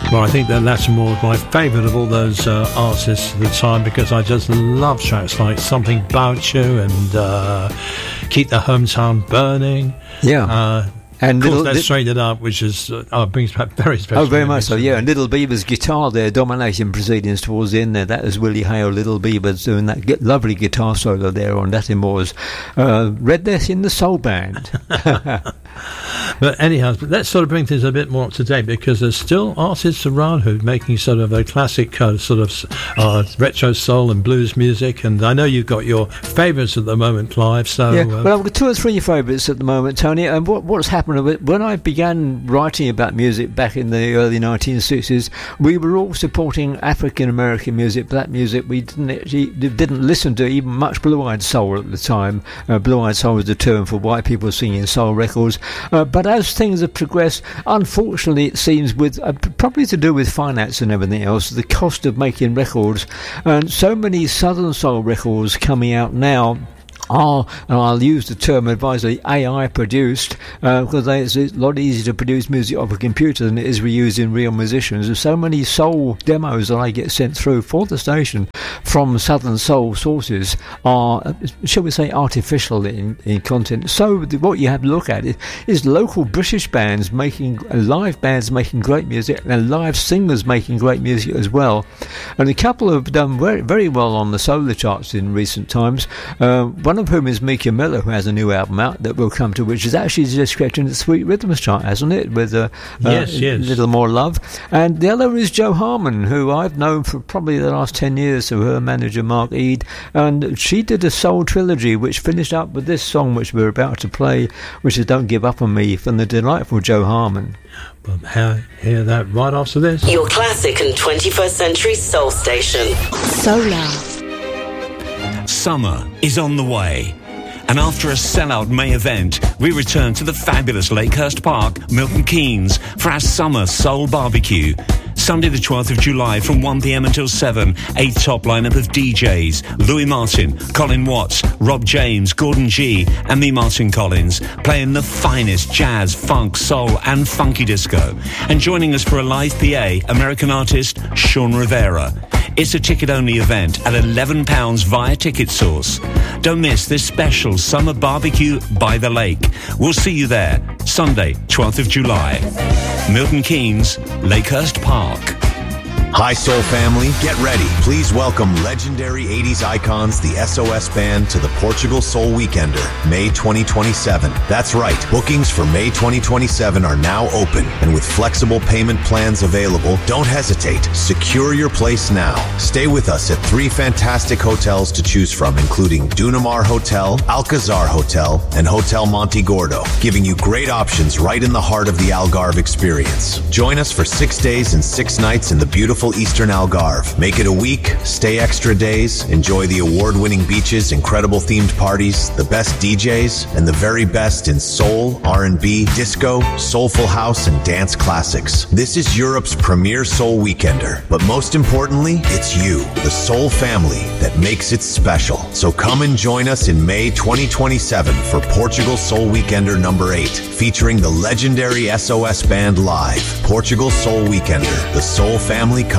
Well, I think that that's more my favourite of all those artists at the time, because I just love tracks like Something About You and Keep the Hometown Burning. Yeah. And of course, Let's Straighten It Up, which is brings back very special. Oh, very much so, yeah. And Little Bieber's guitar there, dominating proceedings towards the end there. That was Willie Hale, Little Bieber, doing that lovely guitar solo there on That It Was. Read this in the Soul Band. But anyhow, let's sort of bring things a bit more up to date, because there's still artists around who are making sort of a classic sort of retro soul and blues music. And I know you've got your favourites at the moment, Clive. So yeah, well, I've got 2 or 3 favourites at the moment, Tony. And what's happened? When I began writing about music back in the early 1960s, we were all supporting African American music, black music. We didn't listen to even much blue-eyed soul at the time. Blue-eyed soul was the term for white people singing soul records. But as things have progressed, unfortunately, it seems, with probably to do with finance and everything else, the cost of making records, and so many Southern soul records coming out now are, and I'll use the term advisedly, AI produced, because it's a lot easier to produce music off a computer than it is reusing real musicians. There's so many soul demos that I get sent through for the station from Southern soul sources are, shall we say, artificial in content. So what you have to look at is local British bands live bands making great music, and live singers making great music as well. And a couple have done very, very well on the solar charts in recent times. One of whom is Mika Miller, who has a new album out that we'll come to, which is actually just scratching the Sweet Rhythms chart, hasn't it? With yes. Little More Love. And the other is Jo Harmon, who I've known for probably the last 10 years through her manager Mark Eade, and she did a soul trilogy which finished up with this song which we're about to play, which is Don't Give Up On Me, from the delightful Jo Harmon. But hear that right after this. Your classic and 21st century soul station. Solar. Summer is on the way, and after a sellout May event, we return to the fabulous Lakehurst Park, Milton Keynes, for our summer soul barbecue. Sunday the 12th of July from 1pm until 7, a top lineup of DJs, Louis Martin, Colin Watts, Rob James, Gordon G, and me, Martin Collins, playing the finest jazz, funk, soul, and funky disco. And joining us for a live PA, American artist Sean Rivera. It's a ticket-only event at £11 via Ticket Source. Don't miss this special summer barbecue by the lake. We'll see you there, Sunday, 12th of July. Milton Keynes, Lakehurst Park. Hi, Soul family. Get ready. Please welcome legendary 80s icons, the SOS Band, to the Portugal Soul Weekender, May 2027. That's right. Bookings for May 2027 are now open, and with flexible payment plans available, don't hesitate. Secure your place now. Stay with us at 3 fantastic hotels to choose from, including Dunamar Hotel, Alcazar Hotel, and Hotel Monte Gordo, giving you great options right in the heart of the Algarve experience. Join us for 6 days and 6 nights in the beautiful Eastern Algarve. Make it a week, stay extra days, enjoy the award-winning beaches, incredible themed parties, the best DJs, and the very best in soul, R&B, disco, soulful house, and dance classics. This is Europe's premier soul weekender, but most importantly, it's you, the soul family, that makes it special. So come and join us in May 2027 for Portugal Soul Weekender number 8, featuring the legendary SOS Band live. Portugal Soul Weekender, the soul family